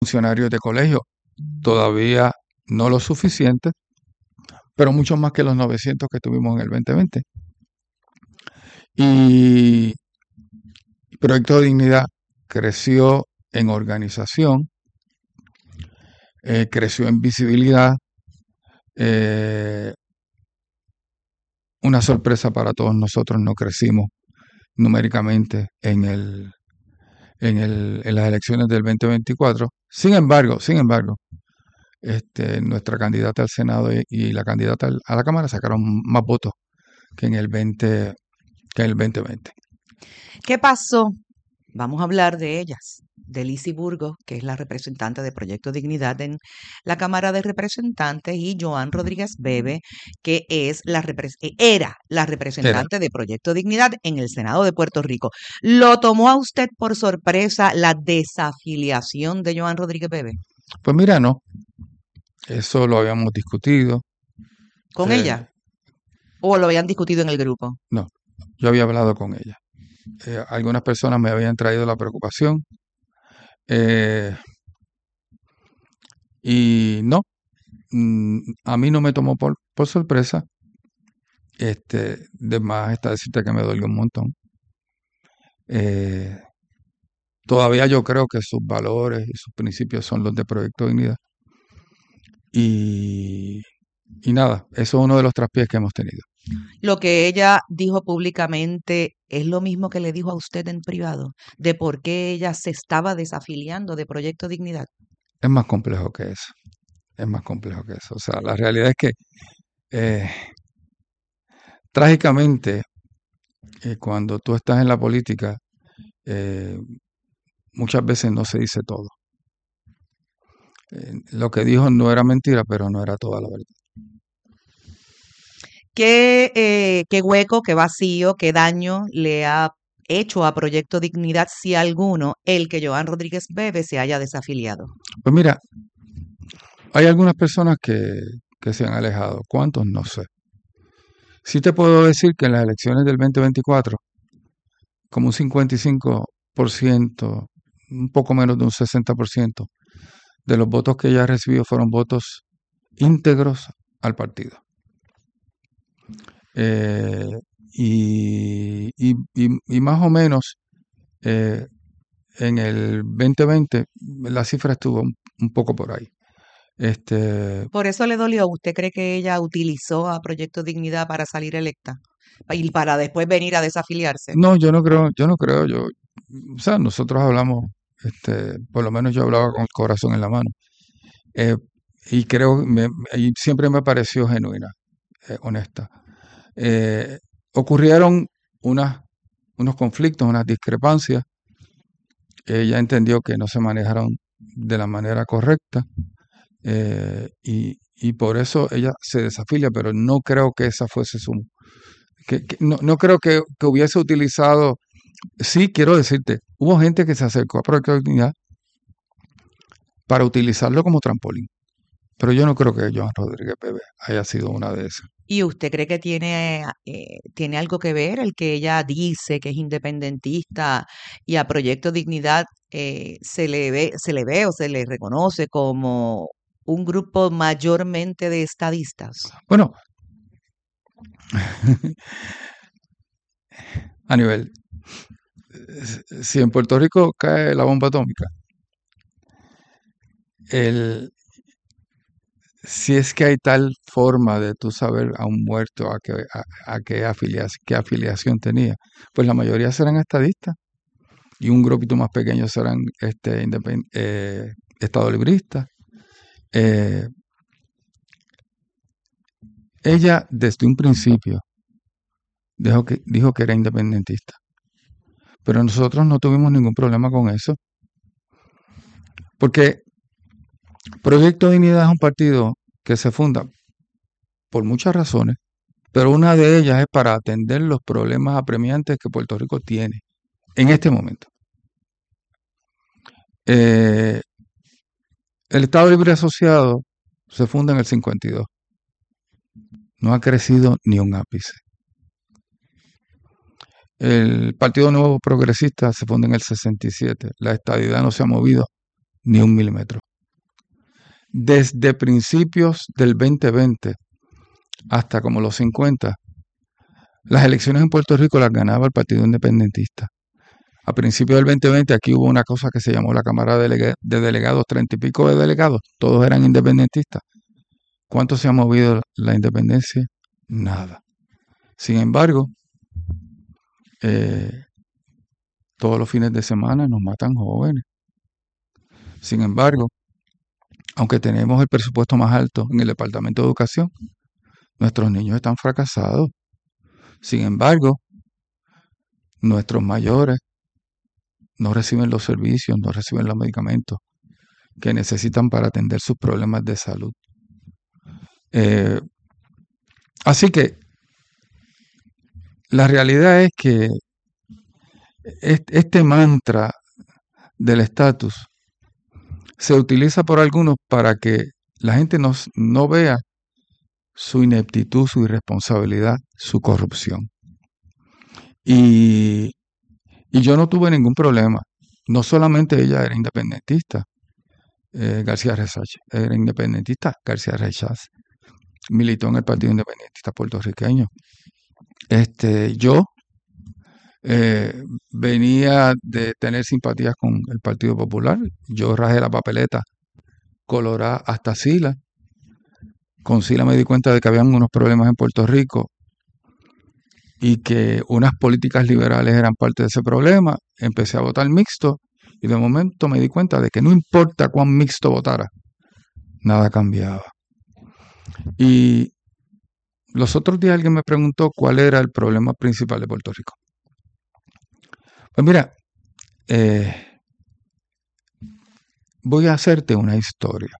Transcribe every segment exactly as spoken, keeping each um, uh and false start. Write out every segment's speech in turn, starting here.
funcionarios de colegio, todavía no lo suficiente, pero mucho más que los novecientos que tuvimos en el veinte veinte. Y Proyecto de Dignidad creció en organización, eh, creció en visibilidad, eh, una sorpresa para todos nosotros, no crecimos numéricamente en el, en el, en las elecciones del veinte veinticuatro. Sin embargo, sin embargo, este, nuestra candidata al Senado y, y la candidata al- a la Cámara sacaron más votos que en el veinte, que en el veinte veinte. ¿Qué pasó? Vamos a hablar de ellas, de Lizy Burgos, que es la representante de Proyecto Dignidad en la Cámara de Representantes, y Joan Rodríguez Bebe, que es la repres- eh, era la Era. representante de Proyecto Dignidad en el Senado de Puerto Rico. ¿Lo tomó a usted por sorpresa la desafiliación de Joan Rodríguez Bebe Pues mira, no, eso lo habíamos discutido. con eh, ella? ¿O lo habían discutido en el grupo? no, yo había hablado con ella. Eh, algunas personas me habían traído la preocupación, eh, y no, mm, a mí no me tomó por, por sorpresa. Este, de más está decirte que me dolió un montón. Eh, Todavía yo creo que sus valores y sus principios son los de Proyecto Dignidad. Y, y nada, eso es uno de los traspiés que hemos tenido. Lo que ella dijo públicamente es lo mismo que le dijo a usted en privado, de por qué ella se estaba desafiliando de Proyecto Dignidad. Es más complejo que eso. Es más complejo que eso. O sea, la realidad es que eh, trágicamente, eh, cuando tú estás en la política, eh, muchas veces no se dice todo. Eh, lo que dijo no era mentira, pero no era toda la verdad. ¿Qué, eh, qué hueco, qué vacío, qué daño le ha hecho a Proyecto Dignidad, si alguno, el que Joan Rodríguez Bebe se haya desafiliado? Pues mira, hay algunas personas que, que se han alejado. ¿Cuántos? No sé. Sí te puedo decir que en las elecciones del veinte veinticuatro, como un cincuenta y cinco por ciento, un poco menos de un sesenta por ciento de los votos que ella recibió fueron votos íntegros al partido. Eh, y, y- y- y más o menos, eh, en el veinte veinte la cifra estuvo un, un poco por ahí. Este, Por eso le dolió. ¿Usted cree que ella utilizó a Proyecto Dignidad para salir electa y para después venir a desafiliarse? no, yo no creo, yo no creo, yo, o sea, nosotros hablamos, este, por lo menos yo hablaba con el corazón en la mano. Eh, y creo, me, y siempre me pareció genuina, eh, honesta. Eh, Ocurrieron unas, unos conflictos, unas discrepancias. Ella entendió que no se manejaron de la manera correcta, eh, y, y por eso ella se desafilia, pero no creo que esa fuese su... Que, que- no, no creo que, que hubiese utilizado... Sí, quiero decirte, hubo gente que se acercó a Proyecto Dignidad para utilizarlo como trampolín, pero yo no creo que Joan Rodríguez Bebe haya sido una de esas. ¿Y usted cree que tiene, eh, tiene algo que ver el que ella dice que es independentista y a Proyecto Dignidad eh, se le ve, se le ve o se le reconoce como un grupo mayormente de estadistas? Bueno, a nivel, si en Puerto Rico cae la bomba atómica, el, si es que hay tal forma de tú saber a un muerto a qué, a, a qué, afiliación, qué afiliación tenía, pues la mayoría serán estadistas y un grupito más pequeño serán este, independ, eh, estadolibristas. Eh, Ella desde un principio dijo que, dijo que era independentista, pero nosotros no tuvimos ningún problema con eso, porque Proyecto Dignidad es un partido que se funda por muchas razones, pero una de ellas es para atender los problemas apremiantes que Puerto Rico tiene en este momento. Eh, el Estado Libre Asociado se funda en el cincuenta y dos. No ha crecido ni un ápice. El Partido Nuevo Progresista se funda en el sesenta y siete. La estadidad no se ha movido ni un milímetro. Desde principios del veinte veinte hasta como los cincuenta, las elecciones en Puerto Rico las ganaba el Partido Independentista. A principios del veinte veinte aquí hubo una cosa que se llamó la Cámara de, Delega- de Delegados, treinta y pico de delegados, todos eran independentistas. ¿Cuánto se ha movido la independencia? Nada. Sin embargo, eh, todos los fines de semana nos matan jóvenes. Sin embargo, aunque tenemos el presupuesto más alto en el Departamento de Educación, nuestros niños están fracasados. Sin embargo, nuestros mayores no reciben los servicios, no reciben los medicamentos que necesitan para atender sus problemas de salud. Eh, así que la realidad es que este mantra del estatus se utiliza por algunos para que la gente no, no vea su ineptitud, su irresponsabilidad, su corrupción. Y, y yo no tuve ningún problema. No solamente ella era independentista, eh, García Resach era independentista, García Resach militó en el Partido Independentista puertorriqueño. Este, yo eh, venía de tener simpatías con el Partido Popular. Yo rajé la papeleta colorada hasta Sila. Con Sila me di cuenta de que habían unos problemas en Puerto Rico y que unas políticas liberales eran parte de ese problema. Empecé a votar mixto y de momento me di cuenta de que no importa cuán mixto votara, nada cambiaba. Y los otros días alguien me preguntó cuál era el problema principal de Puerto Rico. Pues mira, eh, voy a hacerte una historia.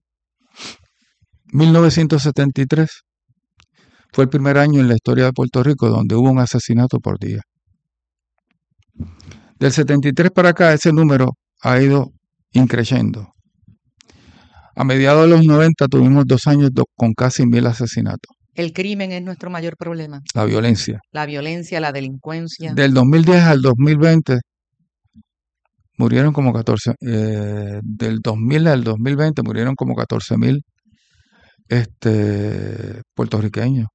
mil novecientos setenta y tres fue el primer año en la historia de Puerto Rico donde hubo un asesinato por día. Del setenta y tres para acá ese número ha ido increciendo. A mediados de los noventa tuvimos dos años do- con casi mil asesinatos. El crimen es nuestro mayor problema. La violencia. La violencia, la delincuencia. Del dos mil diez al dos mil veinte murieron como catorce, eh, del dos mil al dos mil veinte murieron como catorce mil este, puertorriqueños.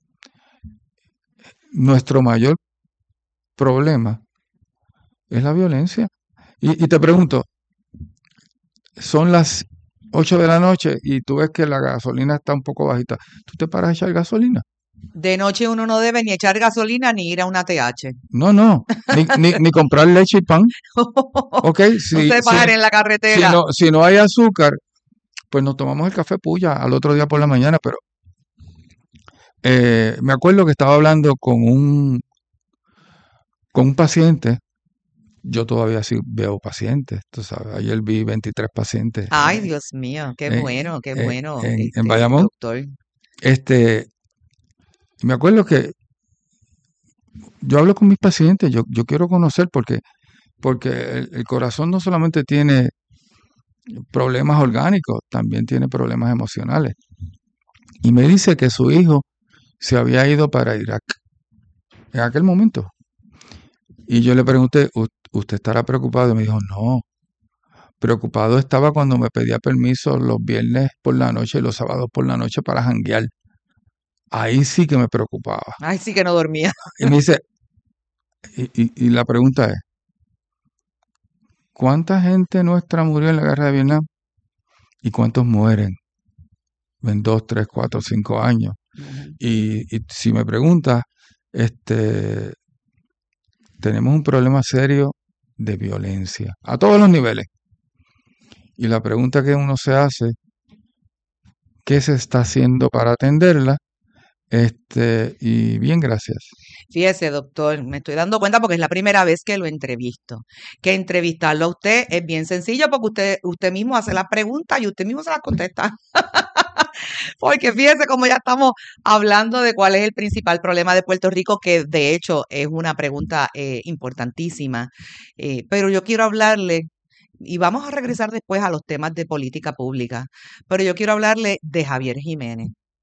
Nuestro mayor problema es la violencia. Y, y te pregunto, son las ocho de la noche y tú ves que la gasolina está un poco bajita. ¿Tú te paras a echar gasolina? De noche uno no debe ni echar gasolina ni ir a una T H. No, no. Ni, ni, ni comprar leche y pan. Ok, No si, se si, paren en la si, carretera. no, si no hay azúcar, pues nos tomamos el café puya al otro día por la mañana. Pero eh, me acuerdo que estaba hablando con un, con un paciente. Yo todavía sí veo pacientes, tú sabes. Ayer vi veintitrés pacientes Ay, en, Dios mío, qué en, bueno, qué en, bueno, en, en este Bayamón. doctor. Este, me acuerdo que yo hablo con mis pacientes, yo, yo quiero conocer porque, porque el, el corazón no solamente tiene problemas orgánicos, también tiene problemas emocionales. Y me dice que su hijo se había ido para Irak en aquel momento. Y yo le pregunté, "¿U- ¿usted estará preocupado?" Y me dijo, no, preocupado estaba cuando me pedía permiso los viernes por la noche y los sábados por la noche para janguear. Ahí sí que me preocupaba. Ay, sí que no dormía. Y me dice, y, y, y la pregunta es, ¿cuánta gente nuestra murió en la guerra de Vietnam? ¿Y cuántos mueren en dos, tres, cuatro, cinco años? Ujú. Y, y si me preguntas, este, tenemos un problema serio de violencia a todos los niveles. Y la pregunta que uno se hace, ¿qué se está haciendo para atenderla? Este, y bien, gracias. Fíjese, doctor, me estoy dando cuenta porque es la primera vez que lo entrevisto. Que entrevistarlo a usted es bien sencillo porque usted, usted mismo hace las preguntas y usted mismo se las contesta. Porque fíjese cómo ya estamos hablando de cuál es el principal problema de Puerto Rico, que de hecho es una pregunta eh, importantísima. Eh, pero yo quiero hablarle, y vamos a regresar después a los temas de política pública, pero yo quiero hablarle de Javier Jiménez.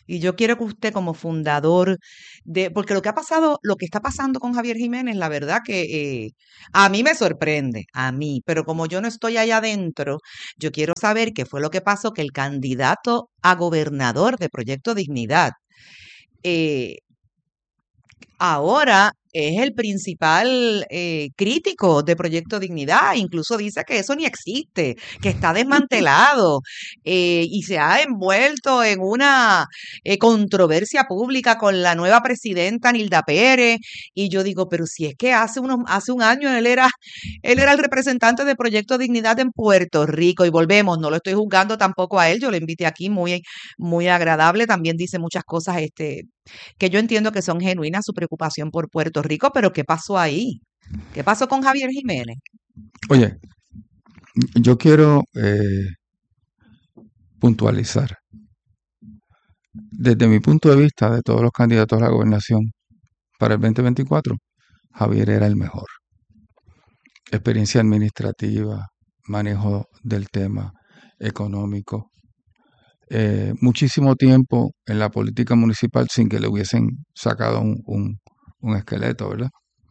Y yo quiero que usted como fundador de, porque lo que ha pasado, lo que está pasando con Javier Jiménez, la verdad que eh, a mí me sorprende, a mí, pero como yo no estoy allá adentro, yo quiero saber qué fue lo que pasó, que el candidato a gobernador de Proyecto Dignidad, eh, ahora es el principal eh, crítico de Proyecto Dignidad, incluso dice que eso ni existe, que está desmantelado eh, y se ha envuelto en una eh, controversia pública con la nueva presidenta Nilda Pérez. Y yo digo, pero si es que hace unos, hace un año él era, él era el representante de Proyecto Dignidad en Puerto Rico y volvemos, no lo estoy juzgando tampoco a él, yo lo invité aquí muy, muy agradable, también dice muchas cosas este que yo entiendo que son genuinas su preocupación por Puerto Rico, pero ¿qué pasó ahí? ¿Qué pasó con Javier Jiménez? Oye, yo quiero eh, puntualizar. Desde mi punto de vista, de todos los candidatos a la gobernación para el veinte veinticuatro, Javier era el mejor. Experiencia administrativa, manejo del tema económico, eh, muchísimo tiempo en la política municipal sin que le hubiesen sacado un, un, un esqueleto, ¿verdad?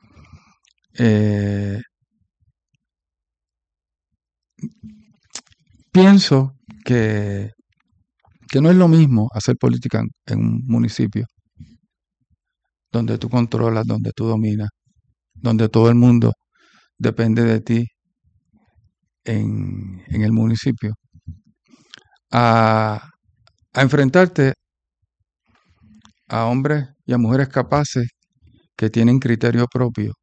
Eh, pienso que, que no es lo mismo hacer política en, en un municipio donde tú controlas, donde tú dominas, donde todo el mundo depende de ti en, en el municipio, a, a enfrentarte a hombres y a mujeres capaces que tienen criterio propio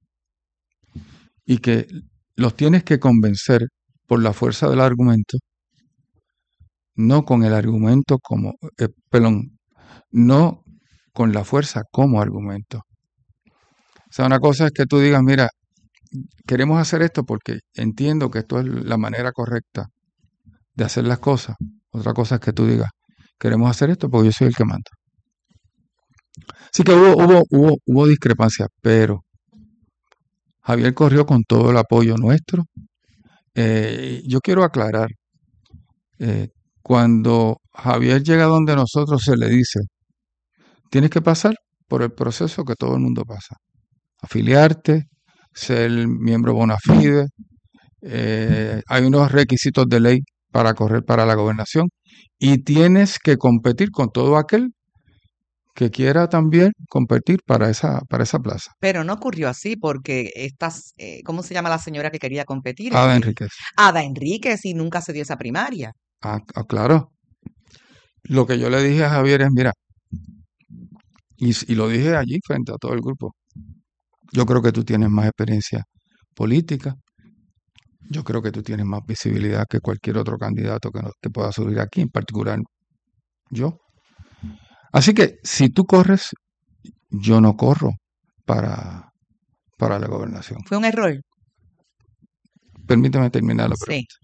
y que los tienes que convencer por la fuerza del argumento, no con el argumento como, eh, perdón, no con la fuerza como argumento. O sea, una cosa es que tú digas, mira, queremos hacer esto porque entiendo que esto es la manera correcta de hacer las cosas. Otra cosa es que tú digas, queremos hacer esto porque yo soy el que manda. Así que hubo, hubo, hubo, hubo discrepancias, pero Javier corrió con todo el apoyo nuestro. Eh, yo quiero aclarar, eh, cuando Javier llega donde nosotros se le dice, tienes que pasar por el proceso que todo el mundo pasa. Afiliarte, ser miembro bona fide, eh, hay unos requisitos de ley para correr para la gobernación y tienes que competir con todo aquel que quiera también competir para esa, para esa plaza. Pero no ocurrió así porque estas, eh, ¿cómo se llama la señora que quería competir? Ada Este, Enríquez. Ada Enríquez, y nunca se dio esa primaria. Ah, ah, claro. Lo que yo le dije a Javier es, mira, y, y lo dije allí frente a todo el grupo, yo creo que tú tienes más experiencia política, yo creo que tú tienes más visibilidad que cualquier otro candidato que, no, que pueda subir aquí, en particular yo. Así que si tú corres, yo no corro para, para la gobernación. ¿Fue un error? Permíteme terminar la Sí. pregunta.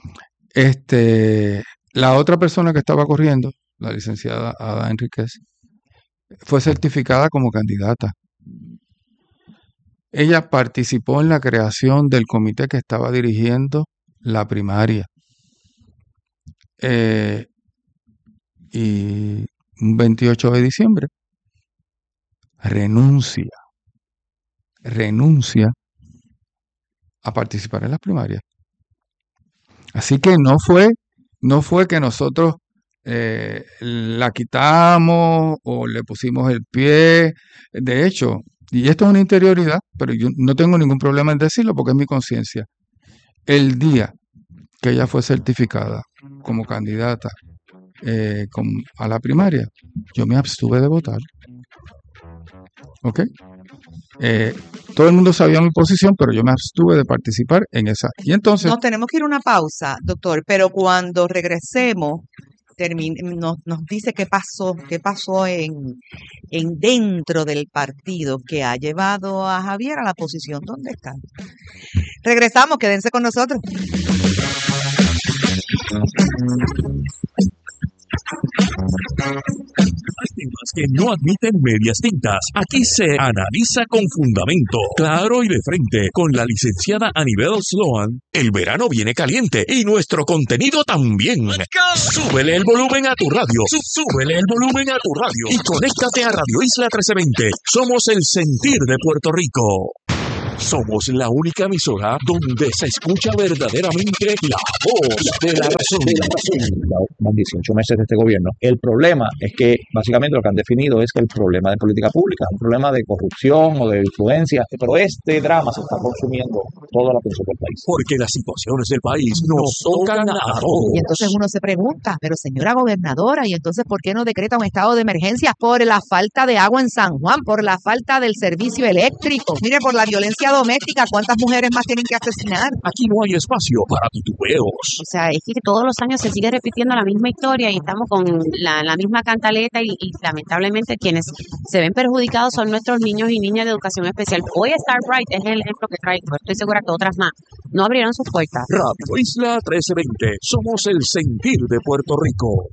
Este, la otra persona que estaba corriendo, la licenciada Ada Enríquez, fue certificada como candidata. Ella participó en la creación del comité que estaba dirigiendo la primaria. Eh, y un veintiocho de diciembre renuncia, renuncia a participar en las primarias. Así que no fue, no fue que nosotros eh, la quitamos o le pusimos el pie. De hecho, y esto es una interioridad, pero yo no tengo ningún problema en decirlo porque es mi conciencia. El día que ella fue certificada como candidata eh, con, a la primaria, yo me abstuve de votar. ¿Ok? Eh, todo el mundo sabía mi posición, pero yo me abstuve de participar en esa. Y entonces... Nos tenemos que ir a una pausa, doctor, pero cuando regresemos, termine, nos, nos dice qué pasó, qué pasó en, en dentro del partido que ha llevado a Javier a la posición donde está. Regresamos, quédense con nosotros. que no admiten medias tintas. Aquí se analiza con fundamento, claro y de frente. Con la licenciada Anibel Sloan, el verano viene caliente y nuestro contenido también. Súbele el volumen a tu radio, súbele el volumen a tu radio y conéctate a Radio Isla trece veinte. Somos el sentir de Puerto Rico. Somos la única emisora donde se escucha verdaderamente la voz de la razón. Más dieciocho meses de este gobierno. El problema es que básicamente lo que han definido es que el problema de política pública, un problema de corrupción o de influencia, pero este drama se está consumiendo toda la atención del país. Porque las situaciones del país nos tocan a todos. Y entonces uno se pregunta, pero señora gobernadora, ¿y entonces por qué no decreta un estado de emergencia? Por la falta de agua en San Juan, por la falta del servicio eléctrico, mire, por la violencia doméstica, ¿cuántas mujeres más tienen que asesinar? Aquí no hay espacio para titubeos. O sea, es que todos los años se sigue repitiendo la misma historia y estamos con la, la misma cantaleta y, y lamentablemente quienes se ven perjudicados son nuestros niños y niñas de educación especial. Hoy Starbright es el ejemplo que traigo, estoy segura que otras más no abrieron sus puertas. Radio Isla trece veinte, somos el sentir de Puerto Rico.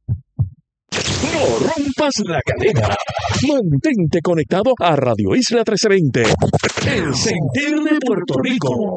No rompas la cadena. Mantente conectado a Radio Isla trece veinte, el sentir de Puerto Rico.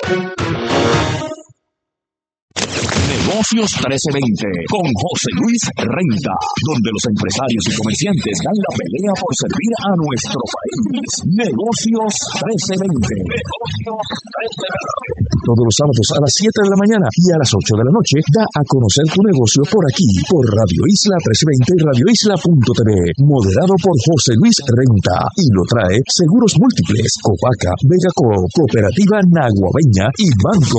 Negocios trece veinte con José Luis Renta, donde los empresarios y comerciantes dan la pelea por servir a nuestro país. Negocios trece veinte. Negocios trece veinte. Todos los sábados a las siete de la mañana y a las ocho de la noche da a conocer tu negocio por aquí, por Radio Isla trescientos veinte y radio isla punto t v, moderado por José Luis Renta, y lo trae Seguros Múltiples, Copaca, Vegaco, Cooperativa Naguabeña y Banco.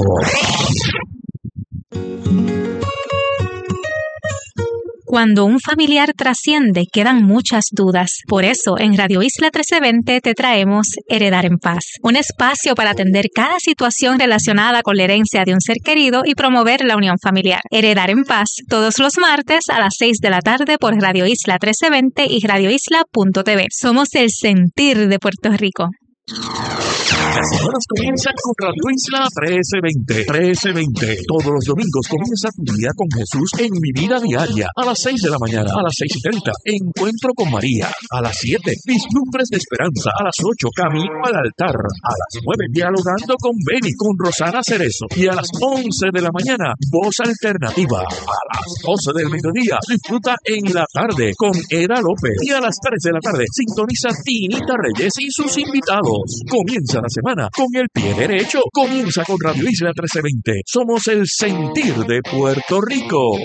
Cuando un familiar trasciende, quedan muchas dudas. Por eso, en Radio Isla trece veinte te traemos Heredar en Paz, un espacio para atender cada situación relacionada con la herencia de un ser querido y promover la unión familiar. Heredar en Paz, todos los martes a las seis de la tarde por Radio Isla trece veinte y radio isla punto t v. Somos el sentir de Puerto Rico. Las semanas comienzan con Radio Isla trece veinte. trece veinte. Todos los domingos comienza tu día con Jesús en Mi Vida Diaria. A las seis de la mañana, a las seis y treinta, Encuentro con María. A las siete, Vislumbres de Esperanza. A las ocho, Camino al Altar. A las nueve, Dialogando con Beni, con Rosana Cerezo. Y a las once de la mañana, Voz Alternativa. A las doce del mediodía, disfruta en la tarde con Eda López. Y a las tres de la tarde, sintoniza Tinita Reyes y sus invitados. Comienza la semana con el pie derecho. Comienza con Radio Isla trece veinte. Somos el sentir de Puerto Rico.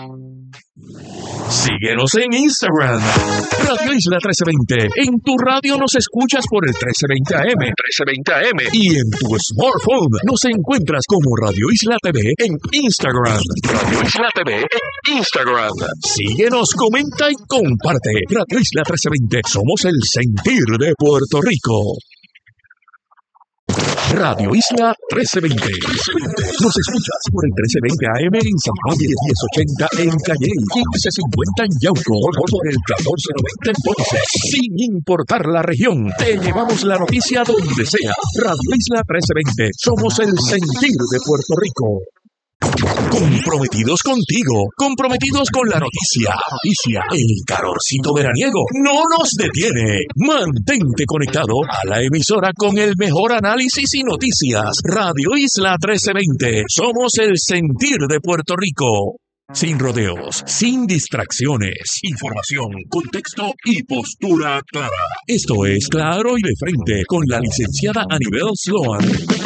Síguenos en Instagram, Radio Isla trece veinte. En tu radio nos escuchas por el trece veinte A M, trece veinte A M. Y en tu smartphone nos encuentras como Radio Isla T V en Instagram. Radio Isla T V en Instagram. Síguenos, comenta y comparte. Radio Isla trece veinte. Somos el sentir de Puerto Rico. Radio Isla trece veinte. Nos escuchas por el trece veinte A M en San Juan, diez ochenta en Calle, quince cincuenta en Yauco, por el catorce noventa en Ponce. Sin importar la región, te llevamos la noticia donde sea. Radio Isla trece veinte. Somos el sentir de Puerto Rico. Comprometidos contigo, comprometidos con la noticia. La noticia, el calorcito veraniego no nos detiene. Mantente conectado a la emisora con el mejor análisis y noticias. Radio Isla trece veinte. Somos el sentir de Puerto Rico. Sin rodeos, sin distracciones, información, contexto y postura clara. Esto es Claro y de Frente con la licenciada Anibel Sloan.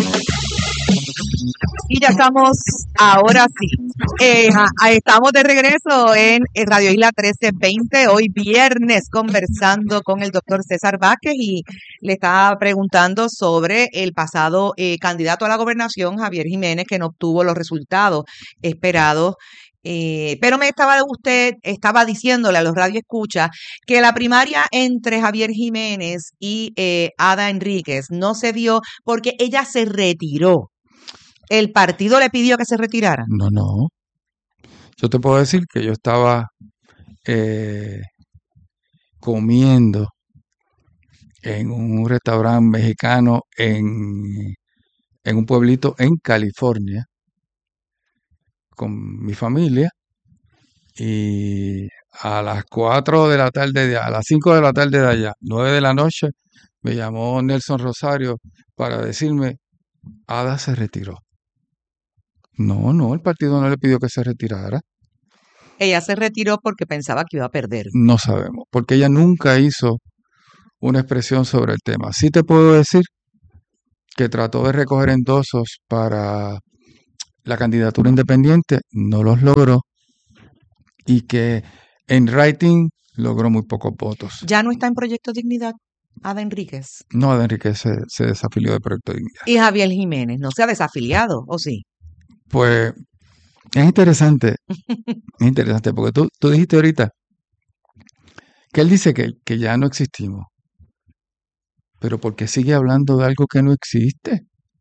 Y ya estamos, ahora sí, eh, a- estamos de regreso en eh, Radio Isla trece veinte, hoy viernes, conversando con el doctor César Vázquez y le estaba preguntando sobre el pasado eh, candidato a la gobernación, Javier Jiménez, que no obtuvo los resultados esperados. Eh, pero me estaba usted, estaba diciéndole a los radioescuchas que la primaria entre Javier Jiménez y eh, Ada Enríquez no se dio porque ella se retiró. El partido le pidió que se retirara. No, no. Yo te puedo decir que yo estaba eh, comiendo en un restaurante mexicano en, en un pueblito en California con mi familia y A las cuatro de la tarde, de, a las cinco de la tarde de allá, nueve de la noche, me llamó Nelson Rosario para decirme, Ada se retiró. No, no, el partido no le pidió que se retirara. Ella se retiró porque pensaba que iba a perder. No sabemos, porque ella nunca hizo una expresión sobre el tema. Sí te puedo decir que trató de recoger endosos para la candidatura independiente, no los logró, y que en writing logró muy pocos votos. Ya no está en Proyecto Dignidad, Ada Enríquez. No, Ada Enríquez se, se desafilió de Proyecto Dignidad. Y Javier Jiménez, ¿no se ha desafiliado o sí? Pues es interesante, es interesante, porque tú, tú dijiste ahorita que él dice que, que ya no existimos, pero ¿por qué sigue hablando de algo que no existe?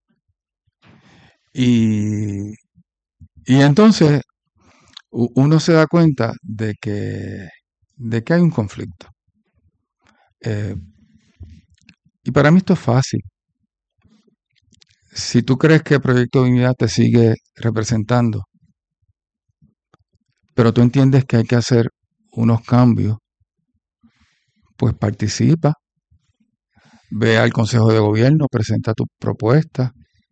Y, y entonces u- uno se da cuenta de que, de que hay un conflicto. Eh, y para mí esto es fácil. Si tú crees que Proyecto Dignidad te sigue representando, pero tú entiendes que hay que hacer unos cambios, pues participa, ve al Consejo de Gobierno, presenta tu propuesta.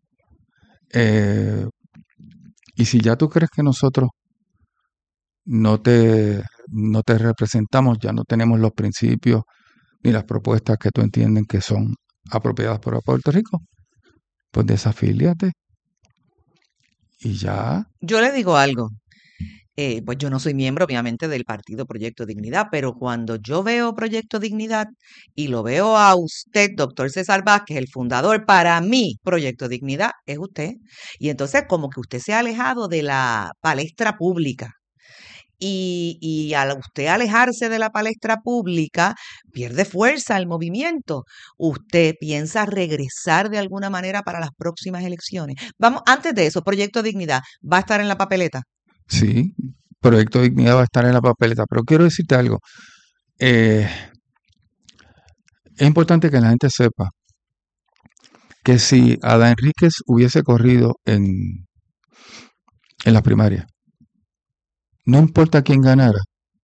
eh, y si ya tú crees que nosotros no te, no te representamos, ya no tenemos los principios ni las propuestas que tú entiendes que son apropiadas para Puerto Rico, pues desafíliate y ya. Yo le digo algo. Eh, pues yo no soy miembro, obviamente, del partido Proyecto Dignidad, pero cuando yo veo Proyecto Dignidad y lo veo a usted, doctor César Vázquez, el fundador, para mí, Proyecto Dignidad es usted. Y entonces, como que usted se ha alejado de la palestra pública. Y, y al usted alejarse de la palestra pública, pierde fuerza el movimiento. ¿Usted piensa regresar de alguna manera para las próximas elecciones? Vamos, antes de eso, Proyecto Dignidad, ¿va a estar en la papeleta? Sí, Proyecto Dignidad va a estar en la papeleta, pero quiero decirte algo. Eh, es importante que la gente sepa que si Ada Enríquez hubiese corrido en, en las primarias, no importa quién ganara,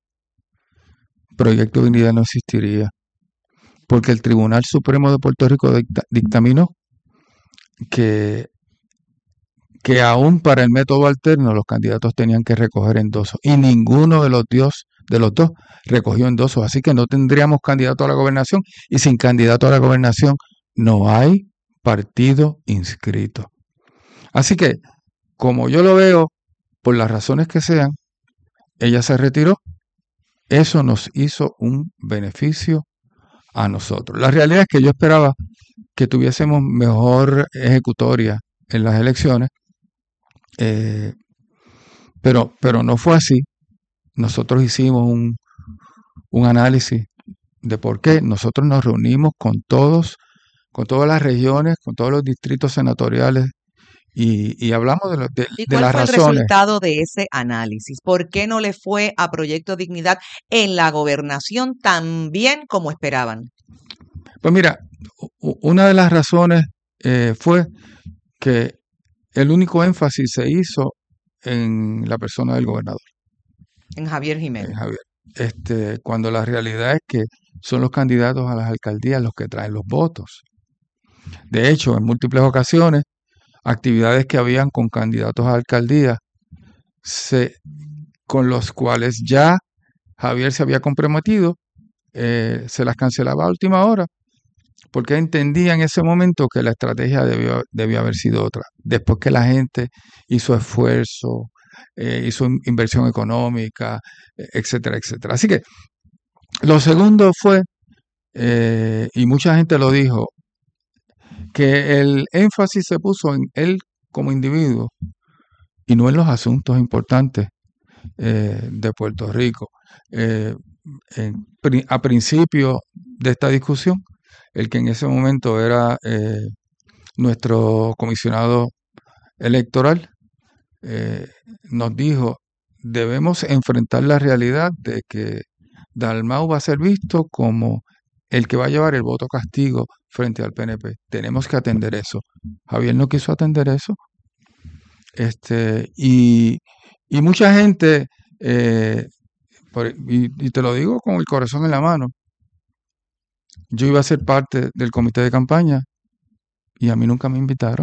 Proyecto Dignidad no existiría, porque el Tribunal Supremo de Puerto Rico dicta- dictaminó que, que aún para el método alterno los candidatos tenían que recoger endosos y ninguno de los, dios, de los dos recogió endosos, así que no tendríamos candidato a la gobernación y sin candidato a la gobernación no hay partido inscrito. Así que, como yo lo veo, por las razones que sean, ella se retiró. Eso nos hizo un beneficio a nosotros. La realidad es que yo esperaba que tuviésemos mejor ejecutoria en las elecciones, eh, pero, pero no fue así. Nosotros hicimos un, un análisis de por qué. Nosotros nos reunimos con todos, con todas las regiones, con todos los distritos senatoriales y, y hablamos de, lo- de, ¿Y de cuál las fue el razones. resultado de ese análisis? ¿Por qué no le fue a Proyecto Dignidad en la gobernación tan bien como esperaban? Pues mira, u- una de las razones eh, fue que el único énfasis se hizo en la persona del gobernador, En Javier en Jiménez. Javier. Este, cuando la realidad es que son los candidatos a las alcaldías los que traen los votos. De hecho, en múltiples ocasiones, actividades que habían con candidatos a alcaldía, se, con los cuales ya Javier se había comprometido, eh, se las cancelaba a última hora, porque entendía en ese momento que la estrategia debió, debió haber sido otra. Después que la gente hizo esfuerzo, eh, hizo in- inversión económica, eh, etcétera, etcétera. Así que lo segundo fue, eh, y mucha gente lo dijo, que el énfasis se puso en él como individuo y no en los asuntos importantes eh, de Puerto Rico. Eh, en pri- a principio de esta discusión, el que en ese momento era eh, nuestro comisionado electoral, eh, nos dijo, debemos enfrentar la realidad de que Dalmau va a ser visto como el que va a llevar el voto castigo frente al P N P. Tenemos que atender eso. Javier no quiso atender eso. Este, y, y mucha gente eh, Por- y, y te lo digo con el corazón en la mano. Yo iba a ser parte del comité de campaña y a mí nunca me invitaron.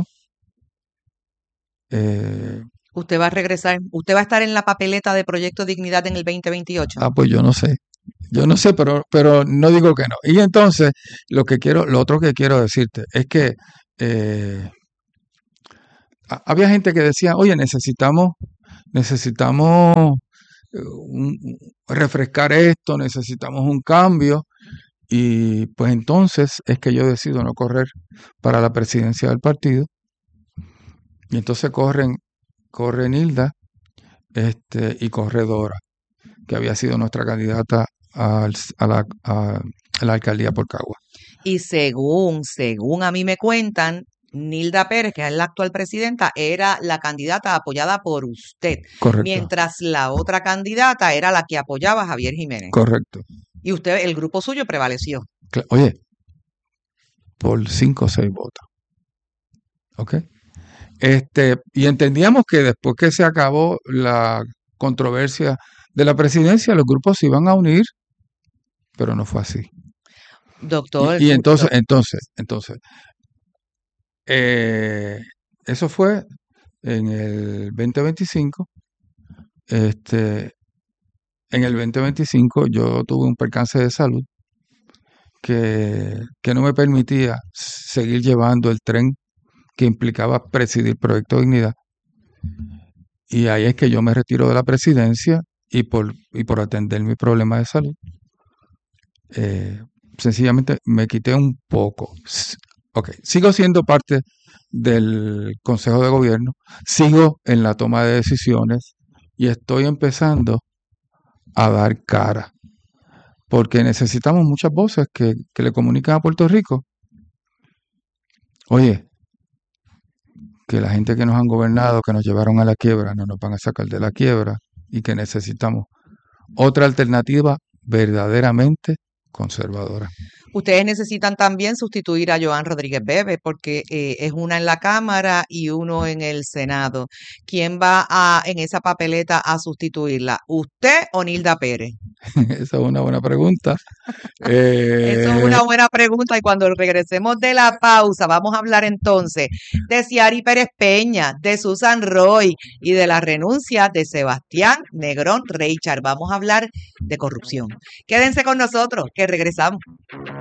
Eh, Usted va a regresar, usted va a estar en la papeleta de Proyecto Dignidad en el veinte veintiocho. ah, pues yo no sé. Yo no sé, pero, pero no digo que no. Y entonces, lo que quiero, lo otro que quiero decirte es que eh, ha- había gente que decía, oye, necesitamos, necesitamos eh, un- un- refrescar esto, necesitamos un cambio. Y pues entonces es que yo decido no correr para la presidencia del partido. Y entonces corren, corre Nilda, este, y corre Dora, que había sido nuestra candidata al- a, la, a la alcaldía por Cagua. Y según, según a mí me cuentan, Nilda Pérez, que es la actual presidenta, era la candidata apoyada por usted, Correcto, mientras la otra candidata era la que apoyaba a Javier Jiménez. correcto. Y usted, el grupo suyo prevaleció. Cla- Oye, por cinco o seis votos. ¿Ok? Este, y entendíamos que después que se acabó la controversia de la presidencia, los grupos se iban a unir, pero no fue así. Doctor, Y, y u- entonces, doc- entonces, entonces, eh, eso fue en el veinte veinticinco. Este, en el veinte veinticinco yo tuve un percance de salud que, que no me permitía seguir llevando el tren que implicaba presidir Proyecto Dignidad. Y ahí es que yo me retiro de la presidencia y por, y por atender mi problema de salud, eh, sencillamente me quité un poco. S- Ok, sigo siendo parte del Consejo de Gobierno, sigo en la toma de decisiones y estoy empezando a dar cara, porque necesitamos muchas voces que, que le comuniquen a Puerto Rico. Oye, que la gente que nos han gobernado, que nos llevaron a la quiebra, no nos van a sacar de la quiebra y que necesitamos otra alternativa verdaderamente conservadora. ustedes necesitan también sustituir a Joan Rodríguez Bebe, porque eh, es una en la Cámara y uno en el Senado. ¿Quién va a, en esa papeleta a sustituirla? ¿Usted o Nilda Pérez? Esa es una buena pregunta. Eso es Eh, una buena pregunta y cuando regresemos de la pausa vamos a hablar entonces de Ciari Pérez Peña, de Susan Roy y de la renuncia de Sebastián Negrón Reichard. Vamos a hablar de corrupción. Quédense con nosotros, que regresamos.